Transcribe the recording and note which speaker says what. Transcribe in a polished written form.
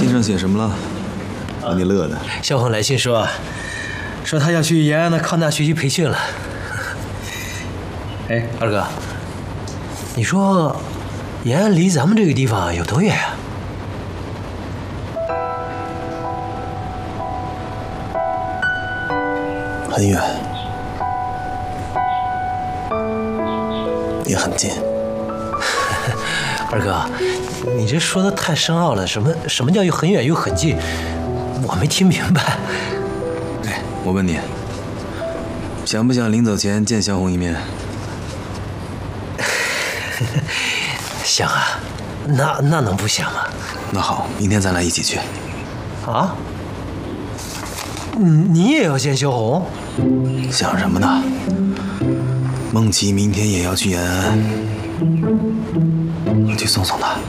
Speaker 1: 信上写什么了？把你乐的。
Speaker 2: 萧红来信说他要去延安的康大学习培训了。哎，二哥，你说延安离咱们这个地方有多远啊？
Speaker 3: 很远，也很近。
Speaker 2: 二哥，你这说的太深奥了，什么叫又很远又很近？我没听明白。
Speaker 1: 哎，我问你，想不想临走前见萧红一面？
Speaker 2: 想啊，那能不想吗？
Speaker 1: 那好，明天咱俩一起去。
Speaker 2: 啊？你也要见萧红？
Speaker 1: 想什么呢？孟琪明天也要去延安，我去送送她。